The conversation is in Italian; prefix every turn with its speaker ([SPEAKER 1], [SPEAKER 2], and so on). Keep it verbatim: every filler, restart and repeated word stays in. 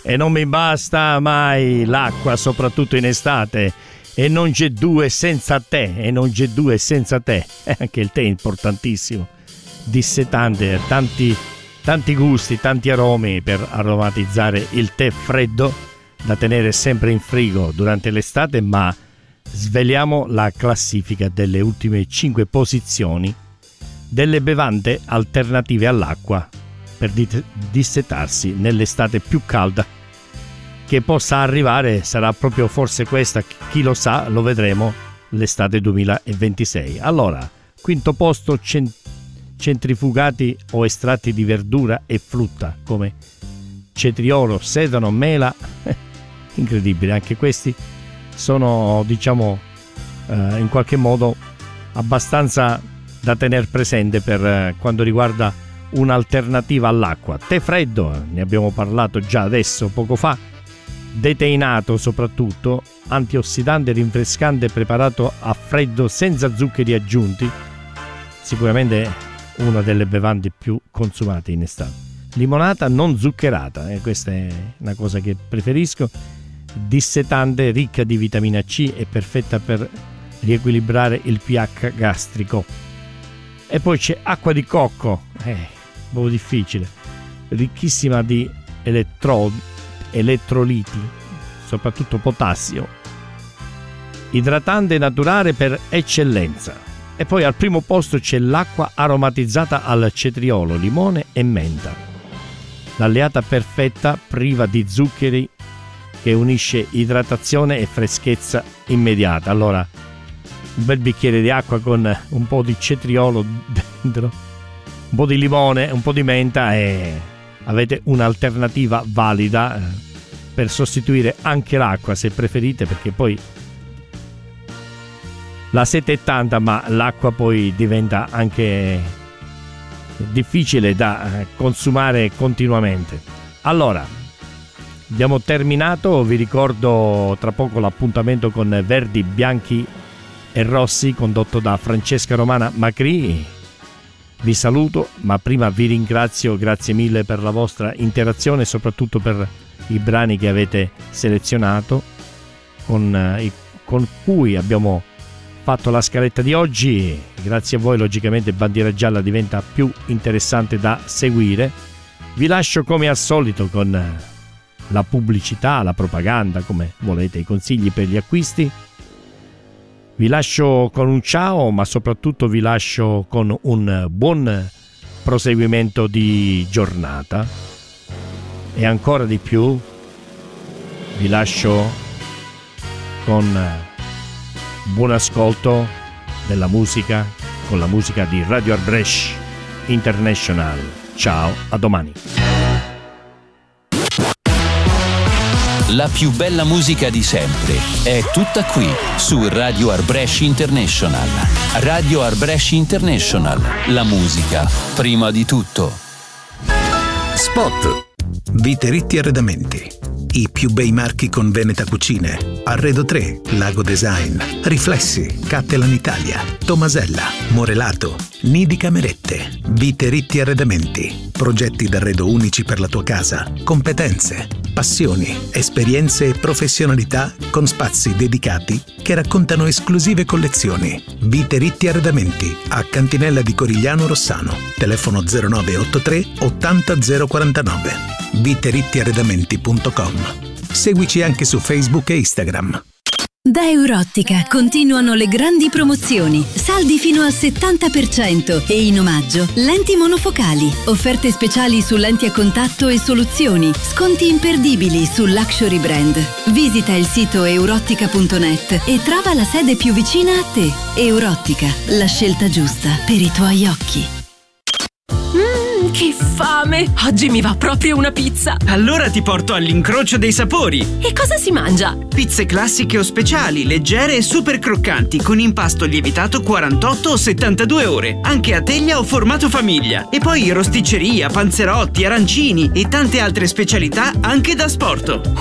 [SPEAKER 1] E non mi basta mai l'acqua, soprattutto in estate. E non c'è due senza te, e non c'è due senza te. E anche il tè è importantissimo. Dissetante, tanti, tanti gusti, tanti aromi per aromatizzare il tè freddo da tenere sempre in frigo durante l'estate, ma sveliamo la classifica delle ultime cinque posizioni delle bevande alternative all'acqua per dissetarsi nell'estate più calda che possa arrivare. Sarà proprio forse questa, chi lo sa, lo vedremo, l'estate duemilaventisei. Allora, quinto posto, cent- centrifugati o estratti di verdura e frutta come cetriolo, sedano, mela. Incredibile, anche questi sono, diciamo, eh, in qualche modo abbastanza da tener presente per eh, quanto riguarda un'alternativa all'acqua. Tè freddo, ne abbiamo parlato già adesso, poco fa. Deteinato soprattutto, antiossidante, rinfrescante, preparato a freddo senza zuccheri aggiunti, sicuramente una delle bevande più consumate in estate. Limonata non zuccherata, eh, questa è una cosa che preferisco, dissetante, ricca di vitamina C e perfetta per riequilibrare il pH gastrico. E poi c'è acqua di cocco, eh, un po' difficile, ricchissima di elettrodi, elettroliti, soprattutto potassio, idratante naturale per eccellenza. E poi al primo posto c'è l'acqua aromatizzata al cetriolo, limone e menta, l'alleata perfetta priva di zuccheri che unisce idratazione e freschezza immediata. Allora, un bel bicchiere di acqua con un po' di cetriolo dentro, un po' di limone, un po' di menta e avete un'alternativa valida per sostituire anche l'acqua se preferite, perché poi la sete è tanta, ma l'acqua poi diventa anche difficile da consumare continuamente. Allora, abbiamo terminato, vi ricordo tra poco l'appuntamento con Verdi, Bianchi e Rossi condotto da Francesca Romana Macri. Vi saluto, ma prima vi ringrazio, grazie mille per la vostra interazione, soprattutto per i brani che avete selezionato, con, eh, con cui abbiamo fatto la scaletta di oggi. Grazie a voi, logicamente, Bandiera Gialla diventa più interessante da seguire. Vi lascio come al solito con la pubblicità, la propaganda, come volete, i consigli per gli acquisti. Vi lascio con un ciao, ma soprattutto vi lascio con un buon proseguimento di giornata. E ancora di più vi lascio con buon ascolto della musica, con la musica di Radio Arbresh International. Ciao, a domani.
[SPEAKER 2] La più bella musica di sempre è tutta qui su Radio Arbresh International. Radio Arbresh International, la musica prima di tutto.
[SPEAKER 3] Spot. Vite Arredamenti. I più bei marchi con Veneta Cucine. Arredo tre, Lago Design, Riflessi, Cattelan Italia, Tomasella, Morelato, Nidi Camerette. Vite Arredamenti. Progetti d'arredo unici per la tua casa. Competenze, passioni, esperienze e professionalità con spazi dedicati che raccontano esclusive collezioni. Vite Arredamenti a Cantinella di Corigliano Rossano. Telefono zero nove otto tre ottanta zero quarantanove. vite ritti arredamenti punto com. Seguici anche su Facebook e Instagram.
[SPEAKER 4] Da Eurottica continuano le grandi promozioni, saldi fino al settanta per cento e in omaggio lenti monofocali, offerte speciali su lenti a contatto e soluzioni, sconti imperdibili su luxury brand. Visita il sito eurottica punto net e trova la sede più vicina a te. Eurottica, la scelta giusta per i tuoi occhi.
[SPEAKER 5] Mmm, che fame! Oggi mi va proprio una pizza!
[SPEAKER 6] Allora ti porto all'incrocio dei sapori!
[SPEAKER 5] E cosa si mangia?
[SPEAKER 6] Pizze classiche o speciali, leggere e super croccanti, con impasto lievitato quarantotto o settantadue ore, anche a teglia o formato famiglia. E poi rosticceria, panzerotti, arancini e tante altre specialità anche da sport.